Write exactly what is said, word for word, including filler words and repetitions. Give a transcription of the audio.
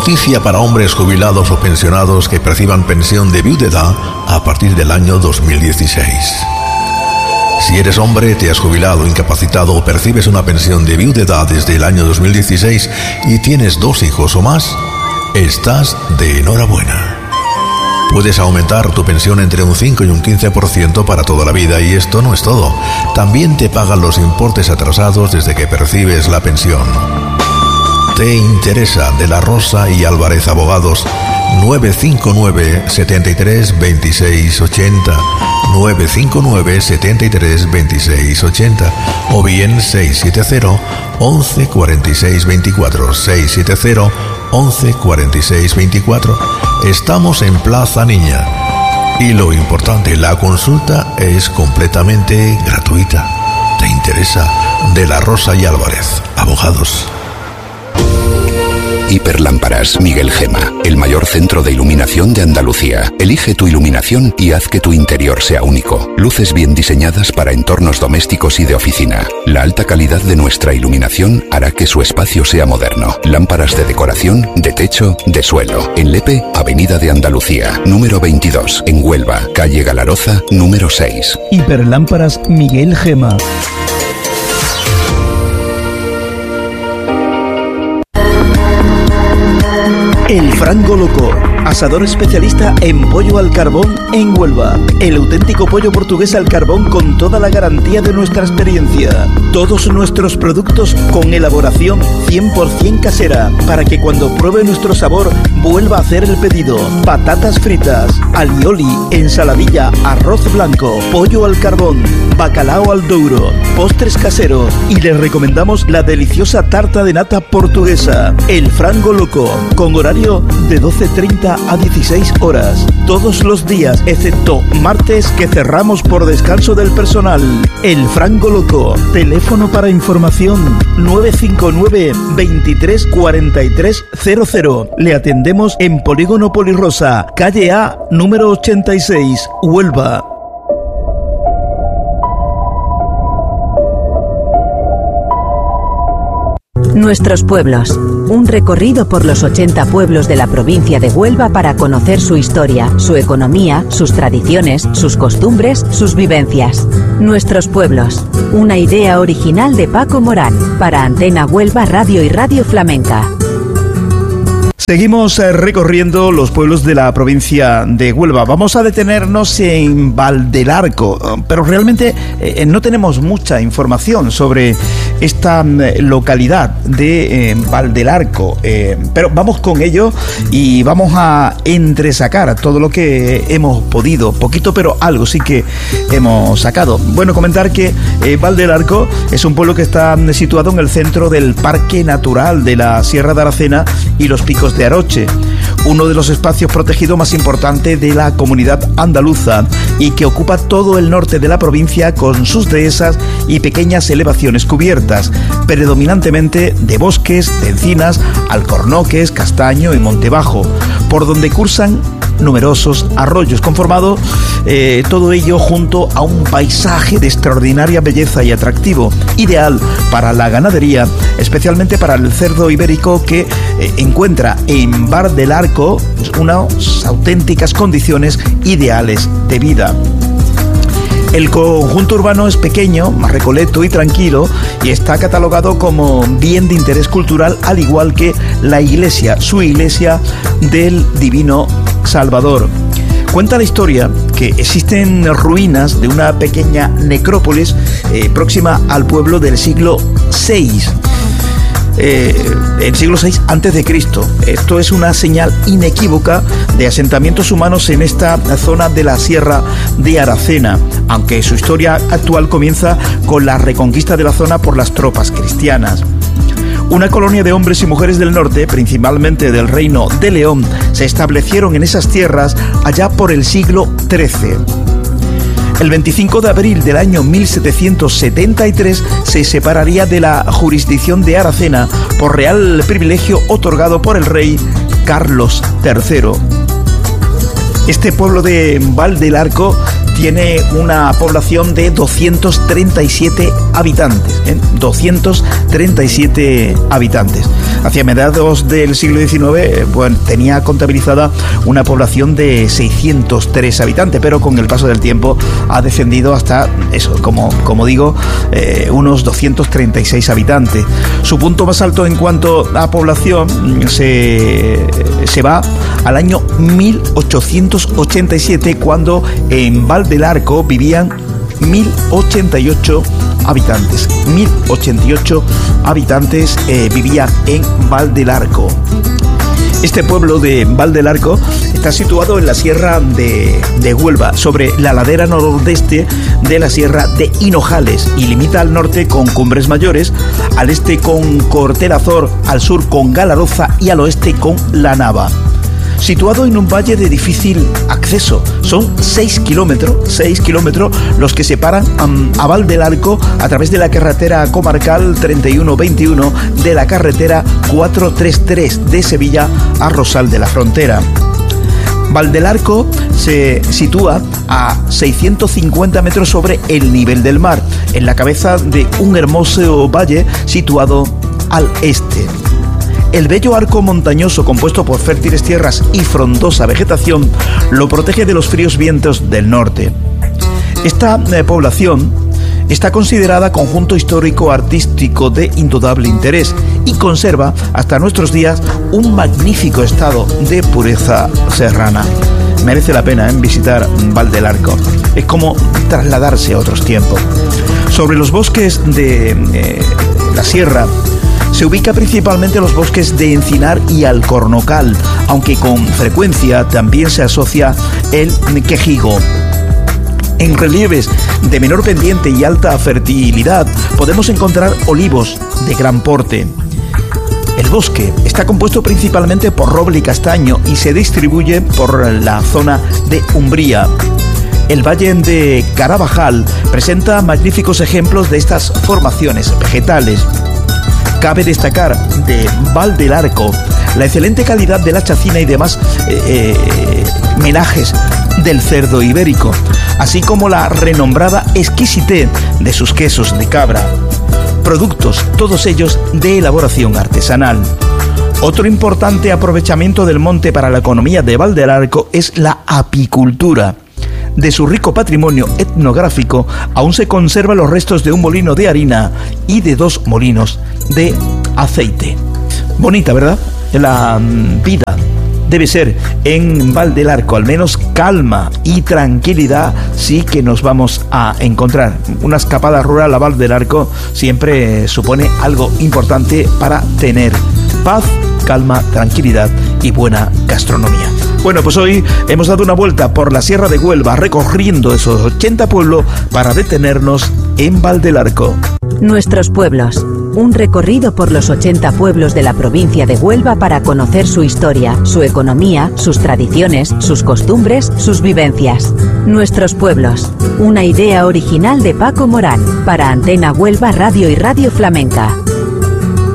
noticia para hombres jubilados o pensionados que perciban pensión de viudedad a partir del año dos mil dieciséis. Si eres hombre, te has jubilado, incapacitado o percibes una pensión de viudedad desde el año dos mil dieciséis y tienes dos hijos o más, estás de enhorabuena. Puedes aumentar tu pensión entre un cinco y un quince por ciento para toda la vida, y esto no es todo. También te pagan los importes atrasados desde que percibes la pensión. ¿Te interesa? De la Rosa y Álvarez Abogados, nueve cinco nueve, siete tres, dos seis ocho cero, nueve cinco nueve, siete tres, dos seis ocho cero, o bien seis siete cero, once cuarenta y seis veinticuatro, seis siete cero, once cuarenta y seis veinticuatro. Estamos en Plaza Niña. Y lo importante, la consulta es completamente gratuita. ¿Te interesa? De la Rosa y Álvarez Abogados. Hiperlámparas Miguel Gema, el mayor centro de iluminación de Andalucía. Elige tu iluminación y haz que tu interior sea único. Luces bien diseñadas para entornos domésticos y de oficina. La alta calidad de nuestra iluminación hará que su espacio sea moderno. Lámparas de decoración, de techo, de suelo. En Lepe, Avenida de Andalucía, número veintidós. En Huelva, calle Galaroza, número seis. Hiperlámparas Miguel Gema. El Frango Loco, asador especialista en pollo al carbón en Huelva. El auténtico pollo portugués al carbón con toda la garantía de nuestra experiencia. Todos nuestros productos con elaboración cien por ciento casera, para que cuando pruebe nuestro sabor vuelva a hacer el pedido. Patatas fritas, alioli, ensaladilla, arroz blanco, pollo al carbón, bacalao al douro, postres caseros, y les recomendamos la deliciosa tarta de nata portuguesa. El Frango Loco, con horario de doce treinta a dieciséis horas, todos los días excepto martes, que cerramos por descanso del personal. El Frango Loco, teléfono para información nueve cinco nueve, veintitrés cuarenta y tres cero cero. Le atendemos en Polígono Polirosa, calle A, número ochenta y seis, Huelva. Nuestros pueblos. Un recorrido por los ochenta pueblos de la provincia de Huelva para conocer su historia, su economía, sus tradiciones, sus costumbres, sus vivencias. Nuestros pueblos. Una idea original de Paco Morán para Antena Huelva Radio y Radio Flamenca. Seguimos recorriendo los pueblos de la provincia de Huelva. Vamos a detenernos en Valdelarco, pero realmente eh, no tenemos mucha información sobre esta eh, localidad de eh, Valdelarco, eh, pero vamos con ello y vamos a entresacar todo lo que hemos podido, poquito pero algo sí que hemos sacado. Bueno, comentar que eh, Valdelarco es un pueblo que está situado en el centro del Parque Natural de la Sierra de Aracena y los Picos de Aroche, uno de los espacios protegidos más importantes de la comunidad andaluza y que ocupa todo el norte de la provincia con sus dehesas y pequeñas elevaciones cubiertas, predominantemente de bosques, de encinas, alcornoques, castaño y monte bajo, por donde cursan numerosos arroyos, conformado eh, todo ello junto a un paisaje de extraordinaria belleza y atractivo, ideal para la ganadería, especialmente para el cerdo ibérico, que eh, encuentra en Valdelarco unas auténticas condiciones ideales de vida. El conjunto urbano es pequeño, más recoleto y tranquilo, y está catalogado como bien de interés cultural, al igual que la iglesia, su iglesia del Divino Salvador. Cuenta la historia que existen ruinas de una pequeña necrópolis eh, próxima al pueblo del siglo seis. Eh, el siglo seis antes de Cristo. Esto es una señal inequívoca de asentamientos humanos en esta zona de la Sierra de Aracena, aunque su historia actual comienza con la reconquista de la zona por las tropas cristianas. Una colonia de hombres y mujeres del norte, principalmente del Reino de León, se establecieron en esas tierras allá por el siglo trece. El veinticinco de abril del año mil setecientos setenta y tres se separaría de la jurisdicción de Aracena por real privilegio otorgado por el rey Carlos tercero. Este pueblo de Valdelarco tiene una población de doscientos treinta y siete habitantes, ¿eh? doscientos treinta y siete habitantes. Hacia mediados del siglo diecinueve, bueno, tenía contabilizada una población de seiscientos tres habitantes, pero con el paso del tiempo ha descendido hasta eso, como, como digo, eh, unos doscientos treinta y seis habitantes. Su punto más alto en cuanto a población se, se va al año mil ochocientos ochenta y siete, cuando en Val del Arco vivían mil ochenta y ocho habitantes. mil ochenta y ocho habitantes eh, vivían en Val del Arco. Este pueblo de Val del Arco está situado en la sierra de, de Huelva, sobre la ladera nordeste de la sierra de Hinojales, y limita al norte con Cumbres Mayores, al este con Cortelazor, al sur con Galaroza y al oeste con La Nava. Situado en un valle de difícil acceso, son seis kilómetros, seis kilómetros los que separan a, a Val del Arco a través de la carretera comarcal treinta y uno veintiuno, de la carretera cuatrocientos treinta y tres de Sevilla a Rosal de la Frontera. Val del Arco se sitúa a seiscientos cincuenta metros sobre el nivel del mar, en la cabeza de un hermoso valle situado al este. El bello arco montañoso, compuesto por fértiles tierras y frondosa vegetación, lo protege de los fríos vientos del norte. Esta eh, población está considerada conjunto histórico-artístico de indudable interés y conserva hasta nuestros días un magnífico estado de pureza serrana. Merece la pena ¿eh? visitar Val del Arco. Es como trasladarse a otros tiempos. Sobre los bosques de eh, la sierra se ubica principalmente los bosques de encinar y alcornocal, aunque con frecuencia también se asocia el quejigo. En relieves de menor pendiente y alta fertilidad podemos encontrar olivos de gran porte. El bosque está compuesto principalmente por roble y castaño y se distribuye por la zona de Umbría. El valle de Carabajal presenta magníficos ejemplos de estas formaciones vegetales. Cabe destacar de Val del Arco la excelente calidad de la chacina y demás eh, eh, menajes del cerdo ibérico, así como la renombrada exquisitez de sus quesos de cabra, productos todos ellos de elaboración artesanal. Otro importante aprovechamiento del monte para la economía de Val del Arco es la apicultura. De su rico patrimonio etnográfico aún se conservan los restos de un molino de harina y de dos molinos de aceite. Bonita, ¿verdad? La vida debe ser en Val del Arco, al menos calma y tranquilidad sí que nos vamos a encontrar. Una escapada rural a Val del Arco siempre supone algo importante para tener paz, calma, tranquilidad y buena gastronomía. Bueno, pues hoy hemos dado una vuelta por la Sierra de Huelva, recorriendo esos ochenta pueblos para detenernos en Val del Arco. Nuestros pueblos. Un recorrido por los ochenta pueblos de la provincia de Huelva para conocer su historia, su economía, sus tradiciones, sus costumbres, sus vivencias. Nuestros pueblos. Una idea original de Paco Morán, para Antena Huelva Radio y Radio Flamenca.